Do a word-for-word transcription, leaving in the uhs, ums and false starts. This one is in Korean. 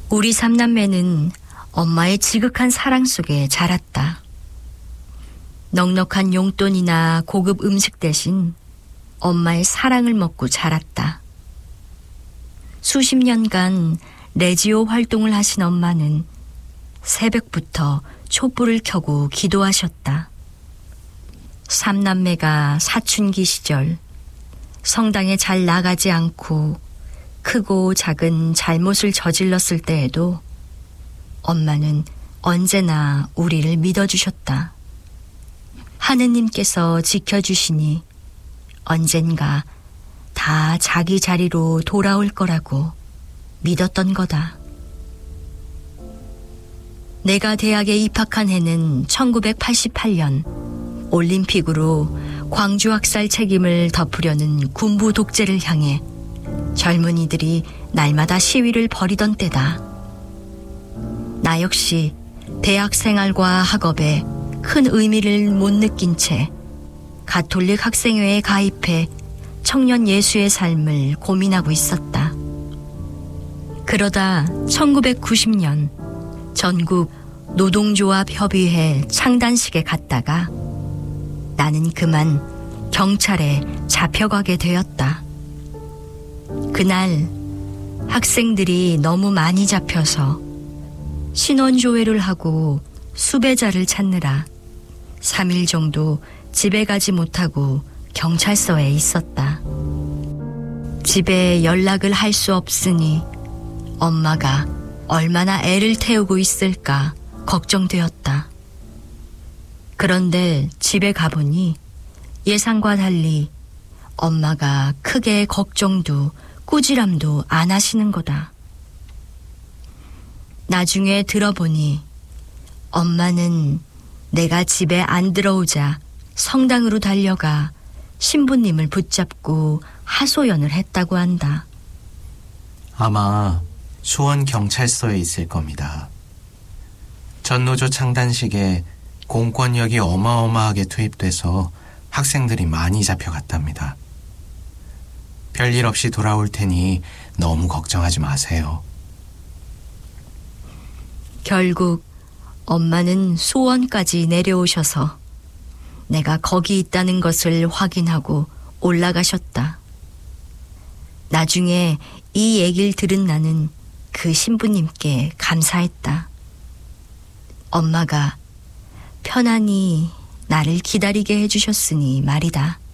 우리 삼남매는 엄마의 지극한 사랑 속에 자랐다. 넉넉한 용돈이나 고급 음식 대신 엄마의 사랑을 먹고 자랐다. 수십 년간 레지오 활동을 하신 엄마는 새벽부터 촛불을 켜고 기도하셨다. 삼남매가 사춘기 시절 성당에 잘 나가지 않고 크고 작은 잘못을 저질렀을 때에도 엄마는 언제나 우리를 믿어주셨다. 하느님께서 지켜주시니 언젠가 다 자기 자리로 돌아올 거라고 믿었던 거다. 내가 대학에 입학한 해는 천구백팔십팔 년 올림픽으로 광주 학살 책임을 덮으려는 군부 독재를 향해 젊은이들이 날마다 시위를 벌이던 때다. 나 역시 대학 생활과 학업에 큰 의미를 못 느낀 채 가톨릭 학생회에 가입해 청년 예수의 삶을 고민하고 있었다. 그러다 천구백구십 년 전국 노동조합협의회 창단식에 갔다가 나는 그만 경찰에 잡혀가게 되었다. 그날 학생들이 너무 많이 잡혀서 신원조회를 하고 수배자를 찾느라 삼 일 정도 집에 가지 못하고 경찰서에 있었다. 집에 연락을 할 수 없으니 엄마가 얼마나 애를 태우고 있을까 걱정되었다. 그런데 집에 가보니 예상과 달리 엄마가 크게 걱정도 꾸지람도 안 하시는 거다. 나중에 들어보니 엄마는 내가 집에 안 들어오자 성당으로 달려가 신부님을 붙잡고 하소연을 했다고 한다. 아마 수원 경찰서에 있을 겁니다. 전노조 창단식에 공권력이 어마어마하게 투입돼서 학생들이 많이 잡혀갔답니다. 별일 없이 돌아올 테니 너무 걱정하지 마세요. 결국 엄마는 수원까지 내려오셔서 내가 거기 있다는 것을 확인하고 올라가셨다. 나중에 이 얘기를 들은 나는 그 신부님께 감사했다. 엄마가 편안히 나를 기다리게 해주셨으니 말이다.